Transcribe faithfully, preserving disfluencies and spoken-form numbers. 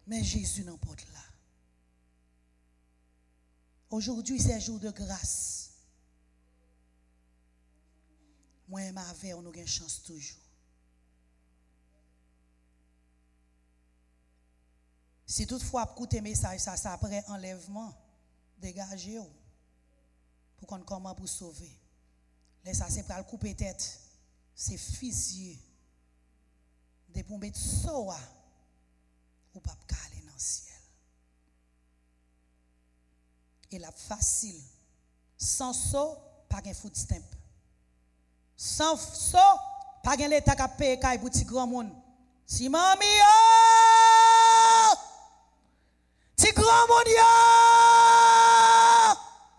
Mais Jésus n'emporte là. Aujourd'hui, c'est un jour de grâce. Moi et ma vie, on a une chance toujours. Si toutefois, écoutez message, ça, ça après enlèvement, dégagez vous. Pour qu'on comment pour sauver. Là, ça, c'est pour le couper tête. C'est fusillé. Des pour mettre soa. Ou pas aller dans le ciel. Et la facile. Sans saut, pas de foot stamp. Sans saut, pas de l'état qui paye pour petit grand monde. Si mamie, ti grand monde yo!